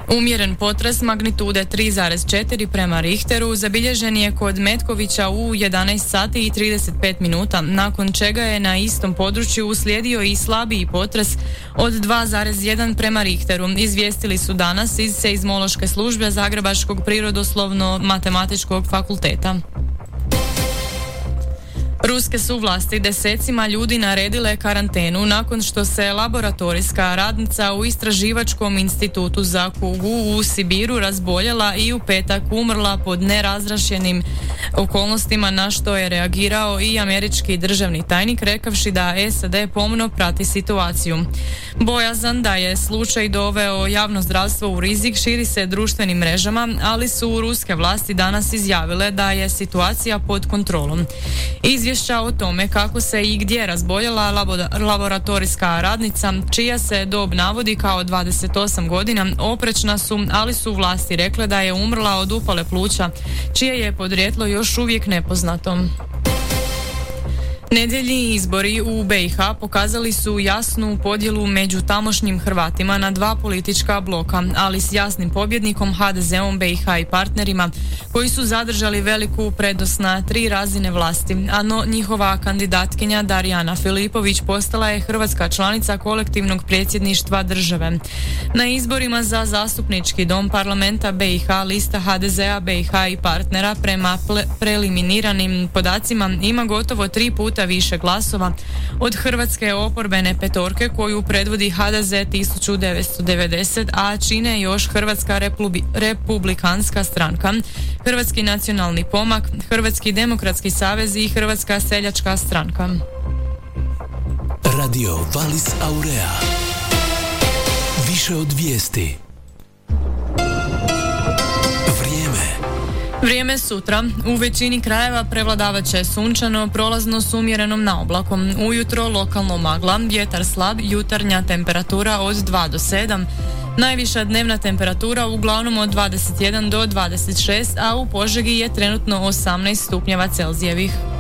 Umjeren potres magnitude 3,4 prema Richteru zabilježen je kod Metkovića u 11 sati i 35 minuta, nakon čega je na istom području uslijedio i slabiji potres od 2,1 prema Richteru, izvijestili su danas iz Seizmološke službe Zagrebačkog prirodoslovno-matematičkog fakulteta. Ruske su vlasti desecima ljudi naredile karantenu nakon što se laboratorijska radnica u Istraživačkom institutu za kugu u Sibiru razboljela i u petak umrla pod nerazrašenim okolnostima, na što je reagirao i američki državni tajnik rekavši da SAD pomno prati situaciju. Bojazan da je slučaj doveo javno zdravstvo u rizik širi se društvenim mrežama, ali su ruske vlasti danas izjavile da je situacija pod kontrolom. Izvješća o tome kako se i gdje razboljela laboratorijska radnica, čija se dob navodi kao 28 godina, oprečna su, ali su vlasti rekle da je umrla od upale pluća, čije je podrijetlo još uvijek nepoznato. Nedjeljni izbori u BiH pokazali su jasnu podjelu među tamošnjim Hrvatima na dva politička bloka, ali s jasnim pobjednikom HDZ-om BiH i partnerima koji su zadržali veliku prednost na 3 razine vlasti, a njihova kandidatkinja Darijana Filipović postala je hrvatska članica kolektivnog predsjedništva države. Na izborima za zastupnički dom parlamenta BiH lista HDZ-a BiH i partnera prema preliminiranim podacima ima gotovo 3 puta više glasova od hrvatske oporbene petorke koju predvodi HDZ 1990, a čine još Hrvatska republikanska stranka, Hrvatski nacionalni pomak, Hrvatski demokratski savez i Hrvatska seljačka stranka. Radio Valis Aurea. Više od vijesti. Vrijeme sutra. U većini krajeva prevladavat će sunčano, prolazno s umjerenom naoblakom. Ujutro lokalno magla, vjetar slab, jutarnja temperatura od 2 do 7. Najviša dnevna temperatura uglavnom od 21 do 26, a u Požegi je trenutno 18 stupnjeva Celzijevih.